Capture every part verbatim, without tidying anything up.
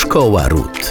Szkoła Ród.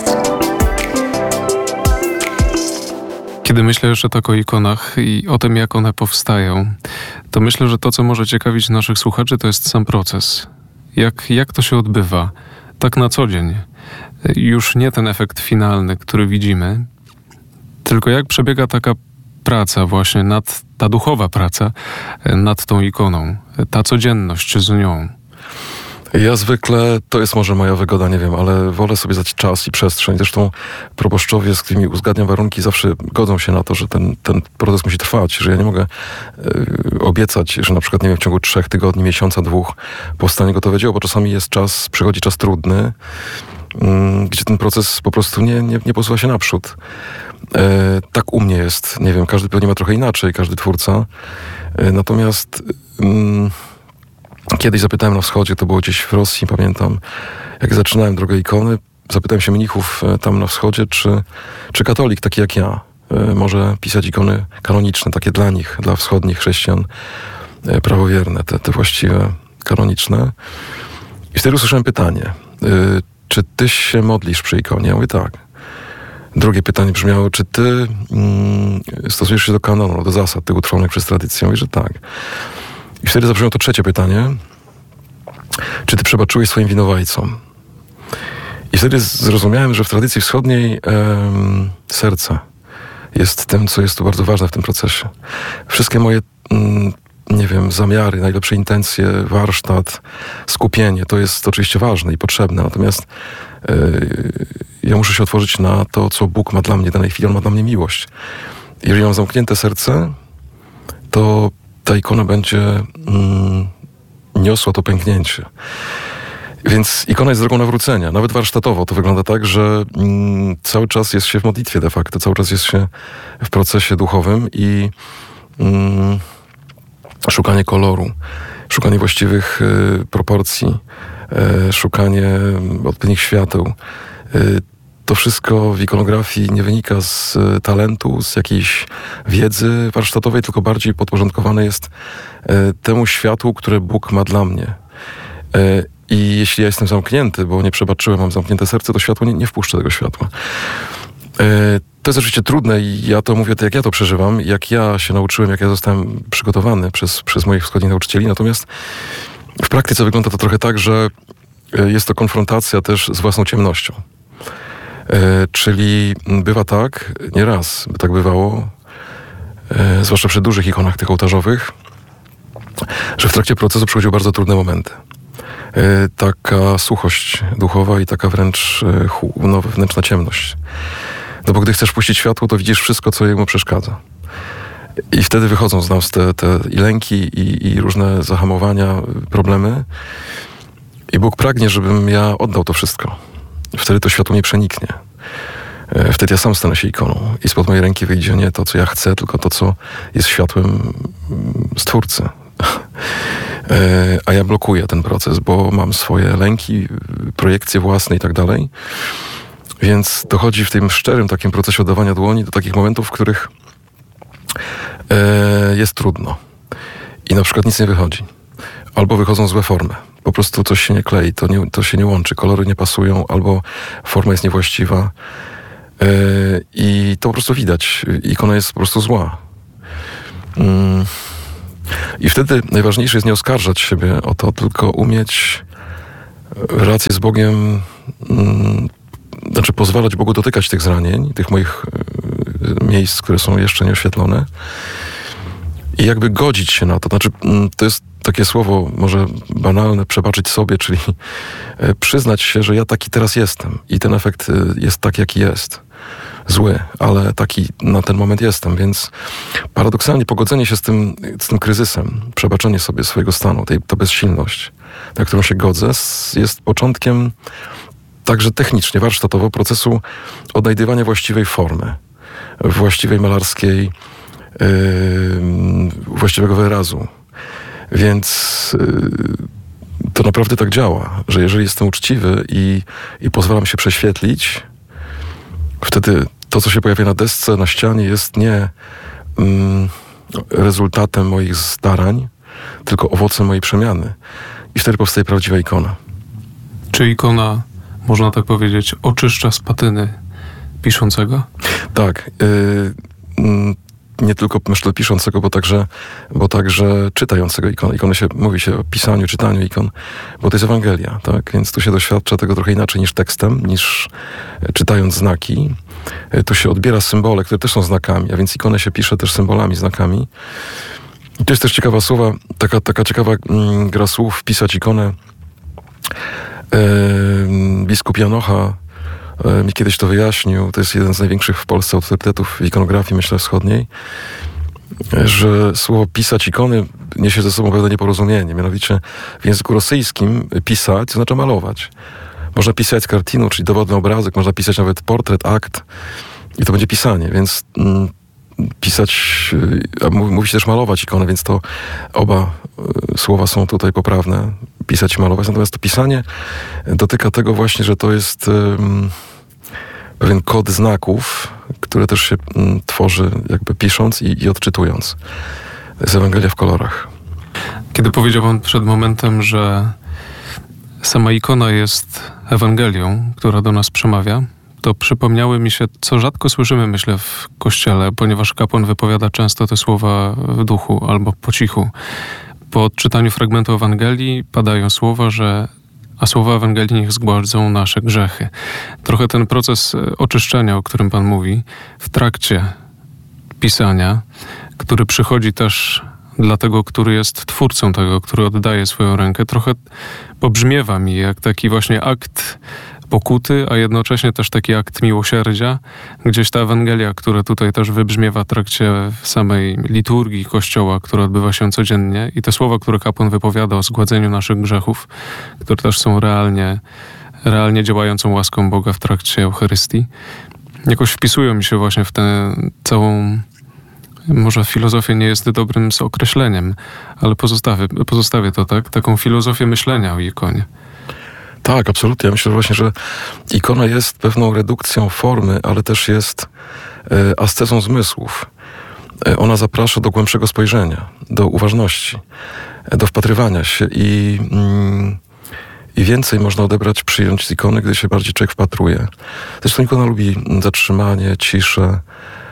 Kiedy myślę jeszcze tak o ikonach i o tym, jak one powstają, to myślę, że to, co może ciekawić naszych słuchaczy, to jest sam proces. Jak, jak to się odbywa tak na co dzień. Już nie ten efekt finalny, który widzimy, tylko jak przebiega taka praca właśnie, nad, ta duchowa praca nad tą ikoną, ta codzienność z nią. Ja zwykle, to jest może moja wygoda, nie wiem, ale wolę sobie dać czas i przestrzeń. Zresztą proboszczowie, z którymi uzgadniam warunki, zawsze godzą się na to, że ten, ten proces musi trwać, że ja nie mogę y, obiecać, że na przykład, nie wiem, w ciągu trzech tygodni, miesiąca, dwóch powstanie gotowe dzieło, bo czasami jest czas, przychodzi czas trudny, y, gdzie ten proces po prostu nie, nie, nie posuwa się naprzód. Y, tak u mnie jest, nie wiem, każdy pewnie ma trochę inaczej, każdy twórca. Y, natomiast... Y, Kiedyś zapytałem na wschodzie, to było gdzieś w Rosji, pamiętam, jak zaczynałem drogę ikony, zapytałem się mnichów tam na wschodzie, czy, czy katolik taki jak ja może pisać ikony kanoniczne, takie dla nich, dla wschodnich chrześcijan, prawowierne, te, te właściwe, kanoniczne. I wtedy usłyszałem pytanie, czy ty się modlisz przy ikonie? Ja mówię, tak. Drugie pytanie brzmiało, czy ty mm, stosujesz się do kanonu, do zasad tych utrwalonych przez tradycję? Ja mówię, że tak. I wtedy zabrzmiało to trzecie pytanie. Czy ty przebaczyłeś swoim winowajcom? I wtedy zrozumiałem, że w tradycji wschodniej em, serce jest tym, co jest tu bardzo ważne w tym procesie. Wszystkie moje, mm, nie wiem, zamiary, najlepsze intencje, warsztat, skupienie, to jest oczywiście ważne i potrzebne. Natomiast e, ja muszę się otworzyć na to, co Bóg ma dla mnie w danej chwili. On ma dla mnie miłość. Jeżeli mam zamknięte serce, to ta ikona będzie mm, niosła to pęknięcie. Więc ikona jest drogą nawrócenia. Nawet warsztatowo to wygląda tak, że mm, cały czas jest się w modlitwie de facto, cały czas jest się w procesie duchowym i mm, szukanie koloru, szukanie właściwych y, proporcji, y, szukanie odpowiednich świateł. Y, To wszystko w ikonografii nie wynika z talentu, z jakiejś wiedzy warsztatowej, tylko bardziej podporządkowane jest temu światłu, które Bóg ma dla mnie. I jeśli ja jestem zamknięty, bo nie przebaczyłem, mam zamknięte serce, to światło nie, nie wpuszczę tego światła. To jest oczywiście trudne i ja to mówię, jak ja to przeżywam, jak ja się nauczyłem, jak ja zostałem przygotowany przez, przez moich wschodnich nauczycieli. Natomiast w praktyce wygląda to trochę tak, że jest to konfrontacja też z własną ciemnością. E, czyli bywa tak, nieraz by tak bywało, e, zwłaszcza przy dużych ikonach tych ołtarzowych, że w trakcie procesu przychodziły bardzo trudne momenty. E, taka suchość duchowa i taka wręcz e, hu, no, wewnętrzna ciemność. No bo gdy chcesz puścić światło, to widzisz wszystko, co jemu przeszkadza. I wtedy wychodzą z nas te, te i lęki i, i różne zahamowania, problemy. I Bóg pragnie, żebym ja oddał to wszystko. Wtedy to światło nie przeniknie. Wtedy ja sam stanę się ikoną i spod mojej ręki wyjdzie nie to, co ja chcę, tylko to, co jest światłem Stwórcy. A ja blokuję ten proces, bo mam swoje lęki, projekcje własne i tak dalej. Więc dochodzi w tym szczerym takim procesie oddawania dłoni do takich momentów, w których jest trudno. I na przykład nic nie wychodzi. Albo wychodzą złe formy. Po prostu coś się nie klei, to, nie, to się nie łączy, kolory nie pasują, albo forma jest niewłaściwa. Yy, I to po prostu widać. Ikona jest po prostu zła. Yy. I wtedy najważniejsze jest nie oskarżać siebie o to, tylko umieć relację z Bogiem, yy, znaczy pozwalać Bogu dotykać tych zranień, tych moich yy, miejsc, które są jeszcze nieoświetlone. I jakby godzić się na to. Znaczy, yy, to jest takie słowo może banalne, przebaczyć sobie, czyli przyznać się, że ja taki teraz jestem i ten efekt jest taki, jaki jest. Zły, ale taki na ten moment jestem, więc paradoksalnie pogodzenie się z tym, z tym kryzysem, przebaczenie sobie swojego stanu, tej, ta bezsilność, na którą się godzę, jest początkiem także technicznie, warsztatowo procesu odnajdywania właściwej formy, właściwej malarskiej, yy, właściwego wyrazu. Więc yy, to naprawdę tak działa, że jeżeli jestem uczciwy i, i pozwalam się prześwietlić, wtedy to, co się pojawia na desce, na ścianie, jest nie mm, rezultatem moich starań, tylko owocem mojej przemiany. I wtedy powstaje prawdziwa ikona. Czy ikona można tak powiedzieć, oczyszcza z patyny piszącego? Tak. Yy, yy, nie tylko myślę piszącego, bo także, bo także czytającego ikony. Ikony się, mówi się o pisaniu, czytaniu ikon, bo to jest Ewangelia, tak? Więc tu się doświadcza tego trochę inaczej niż tekstem, niż czytając znaki. Tu się odbiera symbole, które też są znakami, a więc ikonę się pisze też symbolami, znakami. I to jest też ciekawa słowa, taka, taka ciekawa mm, gra słów, pisać ikonę. Yy, biskup Janocha yy, mi kiedyś to wyjaśnił, to jest jeden z największych w Polsce autorytetów w ikonografii, myślę, wschodniej, yy, że słowo pisać ikony niesie ze sobą pewne nieporozumienie. Mianowicie w języku rosyjskim pisać to znaczy malować. Można pisać kartinu, czyli dowodny obrazek, można pisać nawet portret, akt i to będzie pisanie, więc mm, pisać, a mówi się też malować ikonę, więc to oba y, słowa są tutaj poprawne, pisać i malować. Natomiast to pisanie dotyka tego właśnie, że to jest y, pewien kod znaków, które też się y, tworzy jakby pisząc i, i odczytując. To jest Ewangelia w kolorach. Kiedy powiedział pan przed momentem, że sama ikona jest Ewangelią, która do nas przemawia, to przypomniały mi się, co rzadko słyszymy, myślę, w kościele, ponieważ kapłan wypowiada często te słowa w duchu albo po cichu. Po odczytaniu fragmentu Ewangelii padają słowa, że a słowa Ewangelii niech zgładzą nasze grzechy. Trochę ten proces oczyszczenia, o którym pan mówi, w trakcie pisania, który przychodzi też dla tego, który jest twórcą tego, który oddaje swoją rękę, trochę pobrzmiewa mi jak taki właśnie akt pokuty, a jednocześnie też taki akt miłosierdzia. Gdzieś ta Ewangelia, która tutaj też wybrzmiewa w trakcie samej liturgii Kościoła, która odbywa się codziennie i te słowa, które kapłan wypowiada o zgładzeniu naszych grzechów, które też są realnie, realnie działającą łaską Boga w trakcie Eucharystii, jakoś wpisują mi się właśnie w tę całą, może filozofia nie jest dobrym z określeniem, ale pozostawię, pozostawię to, tak? Taką filozofię myślenia o ikonie. Tak, absolutnie. Ja myślę właśnie, że ikona jest pewną redukcją formy, ale też jest e, ascezą zmysłów. E, ona zaprasza do głębszego spojrzenia, do uważności, e, do wpatrywania się i, mm, i więcej można odebrać, przyjąć z ikony, gdy się bardziej człowiek wpatruje. Zresztą ikona lubi zatrzymanie, ciszę,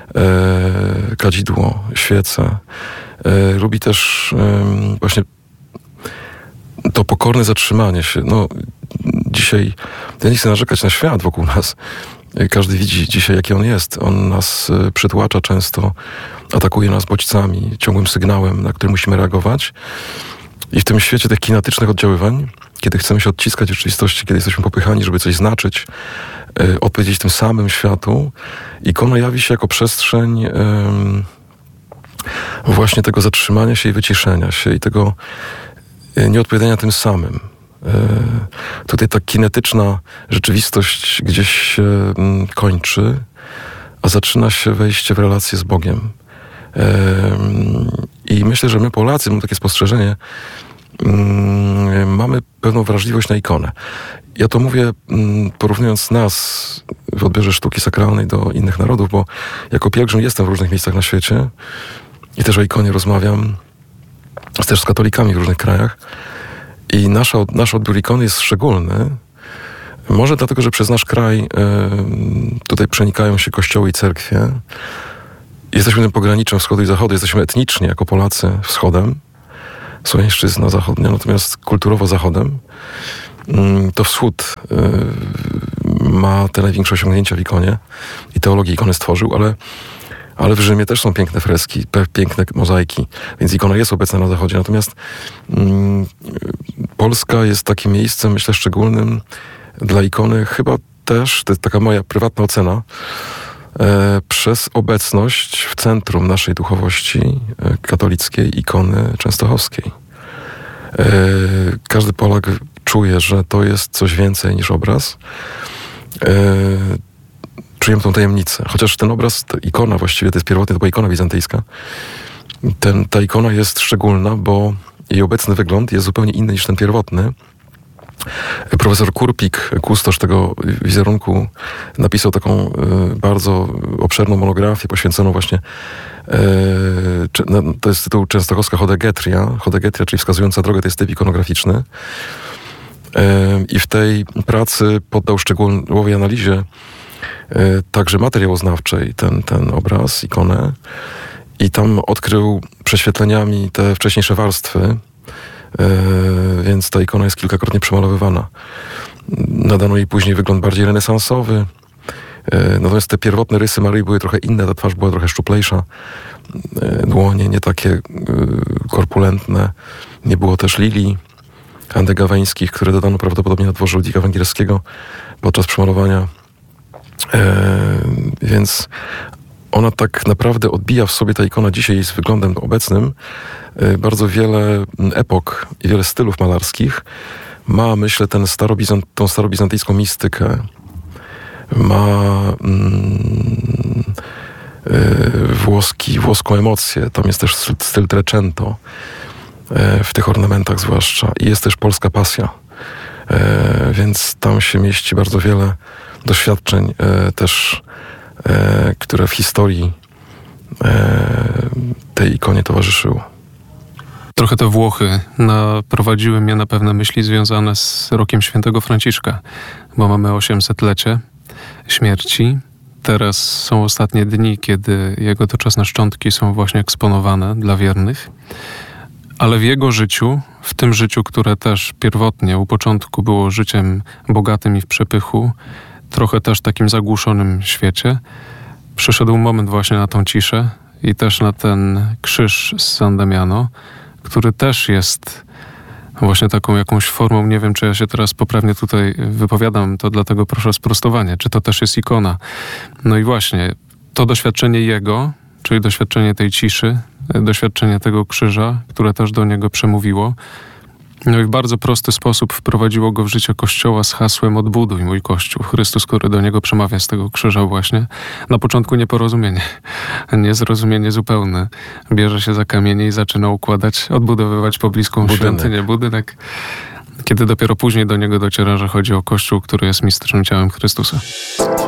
e, kadzidło, świece. E, lubi też e, właśnie to pokorne zatrzymanie się. No, dzisiaj, ja nie chcę narzekać na świat wokół nas. Każdy widzi dzisiaj, jaki on jest. On nas przytłacza często, atakuje nas bodźcami, ciągłym sygnałem, na który musimy reagować. I w tym świecie tych kinetycznych oddziaływań, kiedy chcemy się odciskać w rzeczywistości, kiedy jesteśmy popychani, żeby coś znaczyć, yy, odpowiedzieć tym samym światu, ikona jawi się jako przestrzeń yy, właśnie tego zatrzymania się i wyciszenia się i tego nieodpowiadania tym samym. Tutaj ta kinetyczna rzeczywistość gdzieś się kończy, a zaczyna się wejście w relację z Bogiem. I myślę, że my Polacy, mam takie spostrzeżenie, mamy pewną wrażliwość na ikonę. Ja to mówię porównując nas w odbiorze sztuki sakralnej do innych narodów, bo jako pielgrzym jestem w różnych miejscach na świecie i też o ikonie rozmawiam, też z katolikami w różnych krajach. I nasza, nasz odbiór ikony jest szczególny. Może dlatego, że przez nasz kraj y, tutaj przenikają się kościoły i cerkwie. Jesteśmy tym pograniczem wschodu i zachodu. Jesteśmy etnicznie jako Polacy wschodem. Słowiańszczyzna zachodnia, natomiast kulturowo zachodem. Y, to wschód y, ma te największe osiągnięcia w ikonie i teologię ikony stworzył, ale Ale w Rzymie też są piękne freski, piękne mozaiki, więc ikona jest obecna na zachodzie. Natomiast mm, Polska jest takim miejscem, myślę, szczególnym dla ikony, chyba też, to jest taka moja prywatna ocena, e, przez obecność w centrum naszej duchowości e, katolickiej ikony częstochowskiej. E, każdy Polak czuje, że to jest coś więcej niż obraz. E, Czuję tą tajemnicę. Chociaż ten obraz, ta ikona właściwie, to jest pierwotnie, to była ikona bizantyjska. Ten, ta ikona jest szczególna, bo jej obecny wygląd jest zupełnie inny niż ten pierwotny. Profesor Kurpik, kustosz tego wizerunku, napisał taką y, bardzo obszerną monografię poświęconą właśnie, y, no, to jest tytuł Częstochowska Chodegetria. Chodegetria, czyli wskazująca drogę, to jest typ ikonograficzny. I w tej pracy poddał szczegółowej analizie także materiałoznawczej ten, ten obraz, ikonę, i tam odkrył prześwietleniami te wcześniejsze warstwy, więc ta ikona jest kilkakrotnie przemalowywana. Nadano jej później wygląd bardziej renesansowy, natomiast te pierwotne rysy Maryi były trochę inne, ta twarz była trochę szczuplejsza, dłonie nie takie korpulentne, nie było też lilii andegaweńskich, które dodano prawdopodobnie na dworze Ludwika Węgierskiego podczas przemalowania. Więc ona tak naprawdę odbija w sobie, ta ikona dzisiaj z wyglądem obecnym, bardzo wiele epok i wiele stylów malarskich. Ma, myślę, ten starobizant, tą starobizantyjską mistykę. Ma mm, y, włoski, włoską emocję. Tam jest też styl, styl Trecento, y, w tych ornamentach zwłaszcza. I jest też polska pasja. Y, więc tam się mieści bardzo wiele doświadczeń, y, też y, które w historii y, tej ikonie towarzyszyły. Trochę te Włochy naprowadziły mnie na pewne myśli związane z rokiem świętego Franciszka, bo mamy osiemsetlecie śmierci. Teraz są ostatnie dni, kiedy jego doczesne szczątki są właśnie eksponowane dla wiernych. Ale w jego życiu, w tym życiu, które też pierwotnie u początku było życiem bogatym i w przepychu, trochę też takim zagłuszonym świecie, przyszedł moment właśnie na tą ciszę i też na ten krzyż z San Damiano, który też jest właśnie taką jakąś formą, nie wiem, czy ja się teraz poprawnie tutaj wypowiadam, to dlatego proszę o sprostowanie, czy to też jest ikona. No i właśnie, to doświadczenie jego, czyli doświadczenie tej ciszy, doświadczenie tego krzyża, które też do niego przemówiło, no i w bardzo prosty sposób wprowadziło go w życie Kościoła z hasłem odbuduj mój Kościół. Chrystus, który do niego przemawia z tego krzyża właśnie. Na początku nieporozumienie, niezrozumienie zupełne. Bierze się za kamienie i zaczyna układać, odbudowywać pobliską budynek. świątynię, budynek. Kiedy dopiero później do niego dociera, że chodzi o Kościół, który jest mistycznym ciałem Chrystusa.